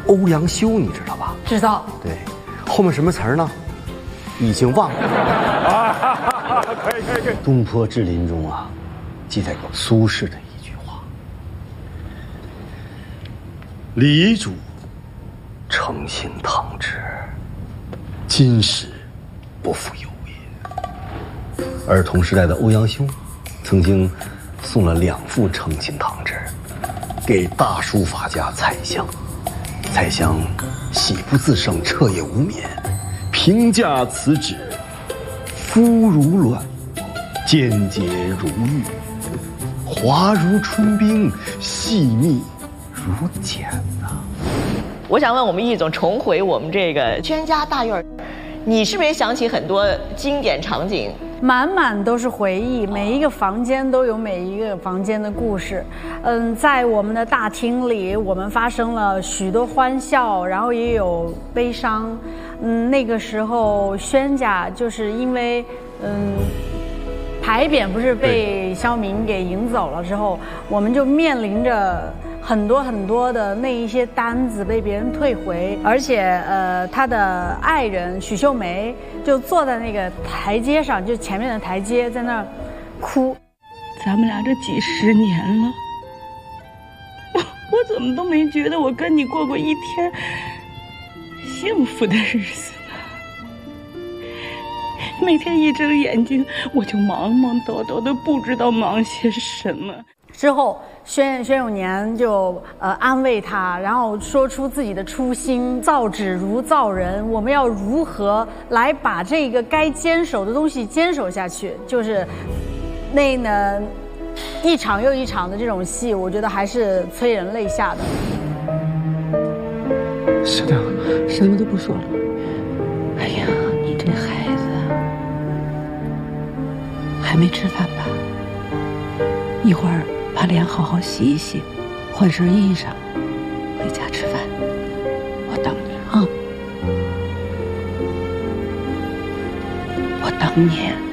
欧阳修，你知道吧？ 知道。 对，后面什么词儿呢？已经忘了。 可以。 《东坡志林》中啊，记载过苏轼的一句话：“李主诚心堂之，今时不复有也。”而同时代的欧阳修，曾经送了2副诚心堂之给大书法家蔡襄。蔡襄喜不自胜，彻夜无眠，评价此纸：肤如卵，坚洁如玉，滑如春冰，细密如茧呐。 我想问我们易总，重回我们这个宣家大院，你是不是也想起很多经典场景？ 满满都是回忆，每一个房间都有每一个房间的故事。在我们的大厅里，我们发生了许多欢笑，然后也有悲伤。那个时候宣家就是因为牌匾不是被萧明给赢走了之后，我们就面临着很多的那一些单子被别人退回，而且他的爱人许秀梅就坐在那个台阶上，就前面的台阶，在那儿哭。 咱们俩这几10年了，我怎么都没觉得我跟你过一天幸福的日子呢？每天一睁眼睛，我就忙忙叨叨的，不知道忙些什么。 之后，宣永年就安慰他，然后说出自己的初心：造纸如造人，我们要如何来把这个该坚守的东西坚守下去？就是那呢，一场又一场的这种戏，我觉得还是催人泪下的。 师娘， 什么都不说了。哎呀，你这孩子还没吃饭吧？一会儿把脸好好洗一洗，换身衣裳，回家吃饭。我等你啊，我等你。